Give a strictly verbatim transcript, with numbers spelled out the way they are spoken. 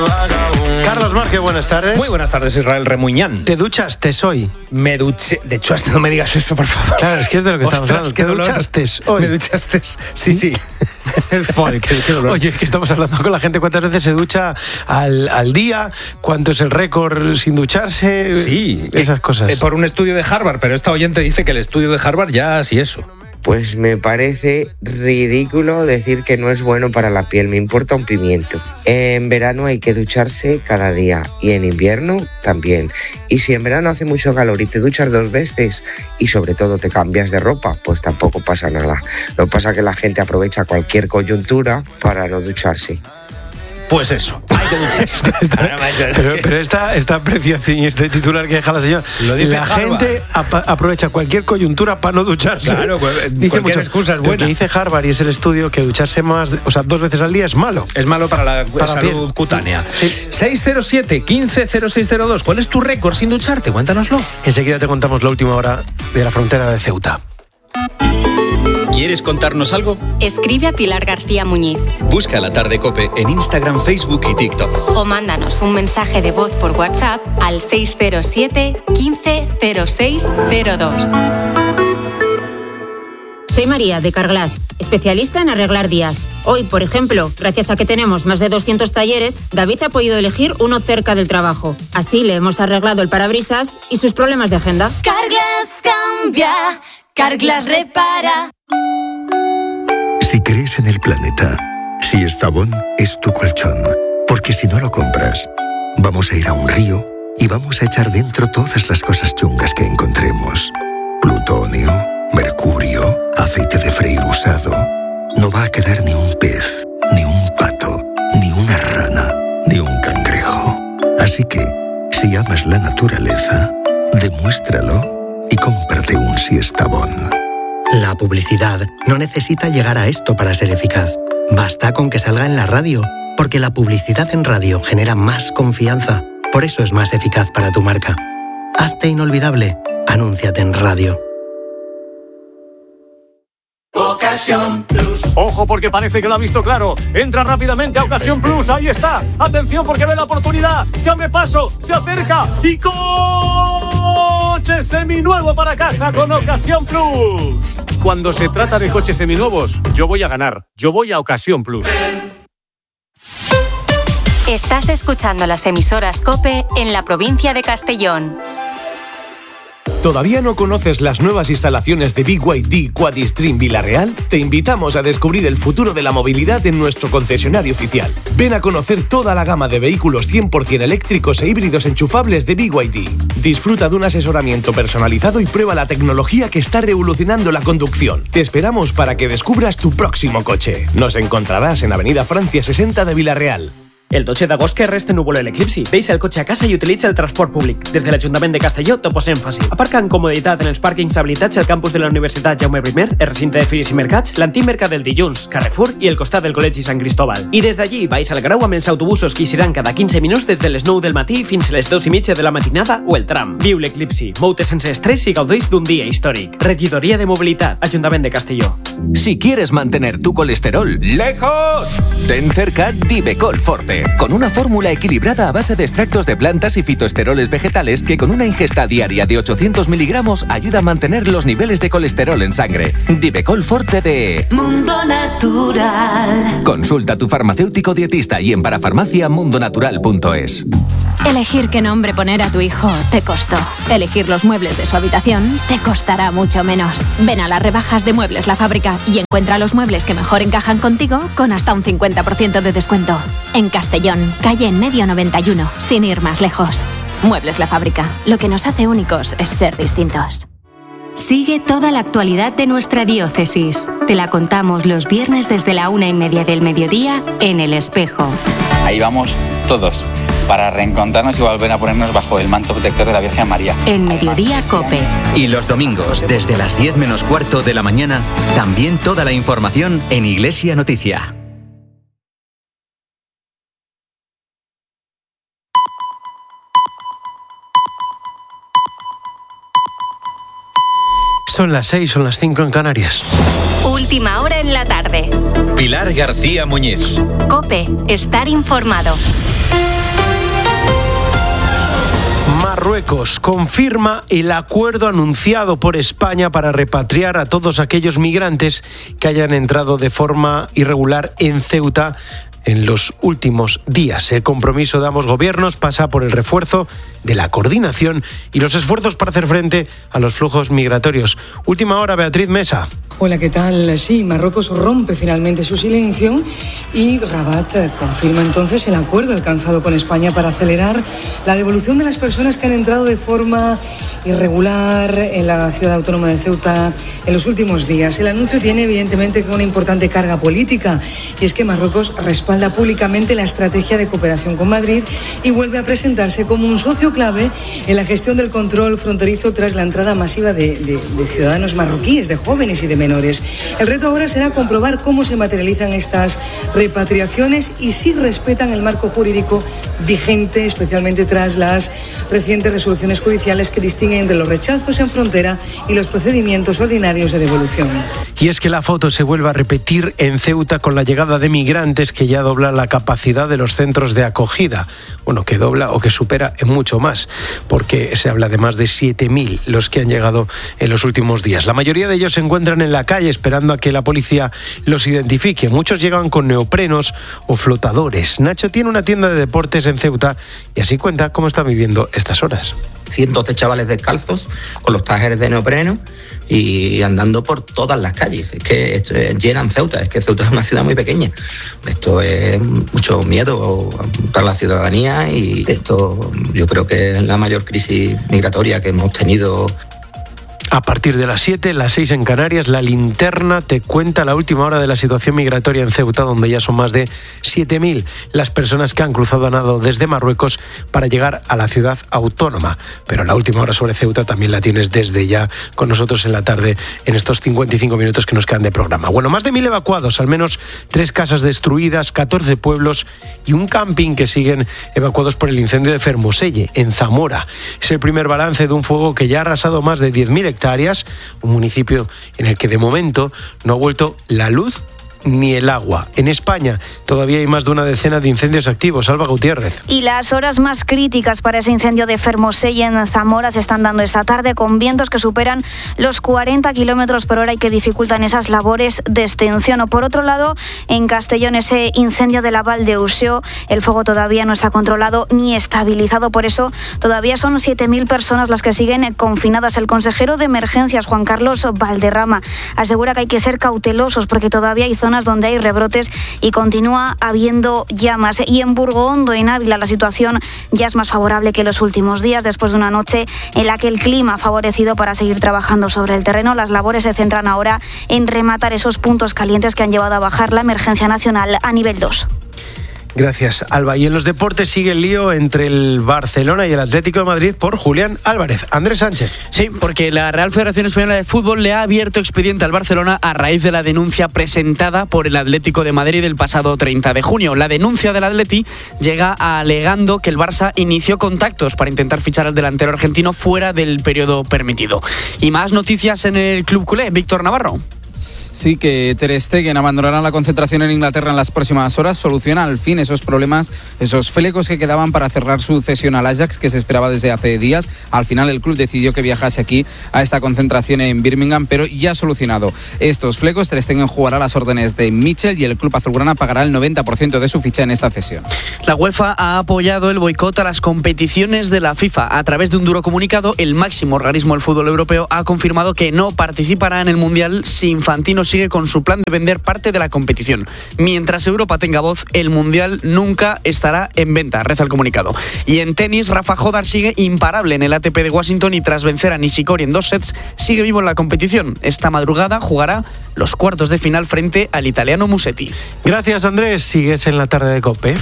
Carlos Marque, buenas tardes. Muy buenas tardes, Israel Remuñán. ¿Te duchaste hoy? Me duché. De hecho, hasta no me digas eso, por favor. Claro, es que es de lo que Ostras, estamos hablando. qué ¿Te dolor. duchaste hoy? Me duchaste. Sí, sí. Joder, qué, qué dolor. Oye, que estamos hablando con la gente cuántas veces se ducha al, al día, cuánto es el récord sin ducharse. Sí, esas cosas. Eh, por un estudio de Harvard, pero esta oyente dice que el estudio de Harvard ya sí eso. Pues me parece ridículo decir que no es bueno para la piel, me importa un pimiento. En verano hay que ducharse cada día y en invierno también. Y si en verano hace mucho calor y te duchas dos veces y sobre todo te cambias de ropa, pues tampoco pasa nada. Lo que pasa es que la gente aprovecha cualquier coyuntura para no ducharse. Pues eso, hay que ducharse. pero, pero esta, esta apreciación y este titular que deja la señora, Lo dice la Harvard. gente ap- aprovecha cualquier coyuntura para no ducharse. Claro, pues, dice cualquier mucho, excusa es lo buena. que dice Harvard y es el estudio que ducharse más, o sea, dos veces al día es malo. Es malo para la Para la salud piel. cutánea. Sí. seis cero siete, quince cero seis cero dos. ¿Cuál es tu récord sin ducharte? Cuéntanoslo. Enseguida te contamos la última hora de la frontera de Ceuta. ¿Quieres contarnos algo? Escribe a Pilar García Muñiz Busca La Tarde COPE en Instagram, Facebook y TikTok. o mándanos un mensaje de voz por WhatsApp al seis cero siete, quince cero seis cero dos. Soy María, de Carglass, especialista en arreglar días. Hoy, por ejemplo, gracias a que tenemos más de doscientos talleres, David ha podido elegir uno cerca del trabajo. Así le hemos arreglado el parabrisas y sus problemas de agenda. Carglass cambia, Carglass repara. Si crees en el planeta, si Estavón es tu colchón, porque si no lo compras, vamos a ir a un río y vamos a echar dentro todas las cosas chungas que encontremos. Plutonio, mercurio, aceite de freír usado. No va a quedar ni un pez, ni un pato, ni una rana, ni un cangrejo. Así que, si amas la naturaleza, demuéstralo y cómprate un Siestabón. La publicidad no necesita llegar a esto para ser eficaz. Basta con que salga en la radio, porque la publicidad en radio genera más confianza. Por eso es más eficaz para tu marca. Hazte inolvidable. Anúnciate en radio. Ocasión Plus. Ojo, porque parece que lo ha visto claro. Entra rápidamente a Ocasión Plus. Ahí está. Atención, porque ve la oportunidad. Se abre paso, se acerca y coche seminuevo para casa con Ocasión Plus. Cuando se trata de coches seminuevos, yo voy a ganar. Yo voy a Ocasión Plus. Estás escuchando las emisoras COPE en la provincia de Castellón. ¿Todavía no conoces las nuevas instalaciones de B Y D Quadistream Vilarreal? Te invitamos a descubrir el futuro de la movilidad en nuestro concesionario oficial. Ven a conocer toda la gama de vehículos cien por ciento eléctricos e híbridos enchufables de B Y D. Disfruta de un asesoramiento personalizado y prueba la tecnología que está revolucionando la conducción. Te esperamos para que descubras tu próximo coche. Nos encontrarás en Avenida Francia sesenta de Vilarreal. El dotze d'agost que res té núvol a l'eclipsi. Deixa el cotxe a casa i utilitza el transport públic. Des de l'Ajuntament de Castelló t'ho posem fàcil. Aparca amb comoditat en els pàrquings habilitats al campus de la Universitat Jaume primer, el recinte de Fires i Mercats, l'antic Mercat del Dilluns, Carrefour i el costat del Col·legi Sant Cristóbal. I des d'allí vais al Grau amb els autobusos que iran cada quinze minuts des de les nou del matí fins a les dos i mitja de la matinada o el tram. Viu l'eclipsi, mou-te sense estrès i gaudeix d'un dia històric. Regidoria de Mobilitat, Ajuntament de Castelló. Si quieres mantener tu colesterol lejos, ten cerca Divecol Forte, con una fórmula equilibrada a base de extractos de plantas y fitoesteroles vegetales que con una ingesta diaria de ochocientos miligramos ayuda a mantener los niveles de colesterol en sangre. Divecol Forte de Mundo Natural. Consulta a tu farmacéutico dietista y en parafarmacia mundonatural punto es. Elegir qué nombre poner a tu hijo te costó. Elegir los muebles de su habitación te costará mucho menos. Ven a las rebajas de Muebles La Fábrica y encuentra los muebles que mejor encajan contigo con hasta un cincuenta por ciento de descuento. En Castellón, calle En Medio noventa y uno, sin ir más lejos. Muebles La Fábrica. Lo que nos hace únicos es ser distintos. Sigue toda la actualidad de nuestra diócesis. Te la contamos los viernes desde la una y media del mediodía en El Espejo. Ahí vamos todos, para reencontrarnos y volver a ponernos bajo el manto protector de la Virgen María. En Mediodía COPE. Y los domingos, desde las diez menos cuarto de la mañana, también toda la información en Iglesia Noticia. Son las seis, son las cinco en Canarias. Última hora en la tarde. Pilar García Muñiz. COPE, estar informado. Marruecos confirma el acuerdo anunciado por España para repatriar a todos aquellos migrantes que hayan entrado de forma irregular en Ceuta en los últimos días. El compromiso de ambos gobiernos pasa por el refuerzo de la coordinación y los esfuerzos para hacer frente a los flujos migratorios. Última hora, Beatriz Mesa. Hola, ¿qué tal? Sí, Marruecos rompe finalmente su silencio y Rabat confirma entonces el acuerdo alcanzado con España para acelerar la devolución de las personas que han entrado de forma irregular en la ciudad autónoma de Ceuta en los últimos días. El anuncio tiene evidentemente una importante carga política y es que Marruecos respalda públicamente la estrategia de cooperación con Madrid y vuelve a presentarse como un socio clave en la gestión del control fronterizo tras la entrada masiva de, de, de ciudadanos marroquíes, de jóvenes y de menores. El reto ahora será comprobar cómo se materializan estas repatriaciones y si respetan el marco jurídico vigente, especialmente tras las recientes resoluciones judiciales que distinguen entre los rechazos en frontera y los procedimientos ordinarios de devolución. Y es que la foto se vuelve a repetir en Ceuta con la llegada de migrantes que ya dobla la capacidad de los centros de acogida. Bueno, que dobla o que supera en mucho más, porque se habla de más de siete mil los que han llegado en los últimos días. La mayoría de ellos se encuentran en la calle esperando a que la policía los identifique. Muchos llegan con neoprenos o flotadores. Nacho tiene una tienda de deportes en Ceuta y así cuenta cómo está viviendo estas horas. Cientos de chavales descalzos con los trajes de neopreno y andando por todas las calles. Es que esto es, llenan Ceuta, es que Ceuta es una ciudad muy pequeña. Esto es mucho miedo para la ciudadanía y esto yo creo que es la mayor crisis migratoria que hemos tenido. A partir de las siete, las seis en Canarias, la linterna te cuenta la última hora de la situación migratoria en Ceuta, donde ya son más de siete mil las personas que han cruzado a nado desde Marruecos para llegar a la ciudad autónoma. Pero la última hora sobre Ceuta también la tienes desde ya con nosotros en la tarde, en estos cincuenta y cinco minutos que nos quedan de programa. Bueno, más de mil evacuados, al menos tres casas destruidas, catorce pueblos y un camping que siguen evacuados por el incendio de Fermoselle, en Zamora. Es el primer balance de un fuego que ya ha arrasado más de diez mil hectáreas. Un municipio en el que de momento no ha vuelto la luz ni el agua. En España todavía hay más de una decena de incendios activos. Alba Gutiérrez. Y las horas más críticas para ese incendio de Fermoselle en Zamora se están dando esta tarde con vientos que superan los cuarenta kilómetros por hora y que dificultan esas labores de extinción. O por otro lado, en Castellón, ese incendio de la Val de Uxó, el fuego todavía no está controlado ni estabilizado. Por eso todavía son siete mil personas las que siguen confinadas. El consejero de Emergencias, Juan Carlos Valderrama, asegura que hay que ser cautelosos porque todavía hay zonas donde hay rebrotes y continúa habiendo llamas. Y en Burgondo, en Ávila, la situación ya es más favorable que los últimos días, después de una noche en la que el clima ha favorecido para seguir trabajando sobre el terreno. Las labores se centran ahora en rematar esos puntos calientes que han llevado a bajar la emergencia nacional a nivel dos. Gracias, Alba. Y en los deportes sigue el lío entre el Barcelona y el Atlético de Madrid por Julián Álvarez. Andrés Sánchez. Sí, porque la Real Federación Española de Fútbol le ha abierto expediente al Barcelona a raíz de la denuncia presentada por el Atlético de Madrid el pasado treinta de junio. La denuncia del Atleti llega alegando que el Barça inició contactos para intentar fichar al delantero argentino fuera del periodo permitido. Y más noticias en el club culé. Víctor Navarro. Sí, que Ter Stegen abandonará la concentración en Inglaterra en las próximas horas. Soluciona al fin esos problemas, esos flecos que quedaban para cerrar su cesión al Ajax, que se esperaba desde hace días. Al final el club decidió que viajase aquí a esta concentración en Birmingham, pero ya ha solucionado estos flecos. Ter Stegen jugará a las órdenes de Mitchell y el club azulgrana pagará el noventa por ciento de su ficha en esta cesión. La UEFA ha apoyado el boicot a las competiciones de la FIFA. A través de un duro comunicado, el máximo organismo del fútbol europeo ha confirmado que no participará en el Mundial si Infantino sigue con su plan de vender parte de la competición. Mientras Europa tenga voz, el Mundial nunca estará en venta, reza el comunicado. Y en tenis, Rafa Jodar sigue imparable en el A T P de Washington y tras vencer a Nishikori en dos sets, sigue vivo en la competición. Esta madrugada jugará los cuartos de final frente al italiano Musetti. Gracias, Andrés. Sigues en la tarde de COPE.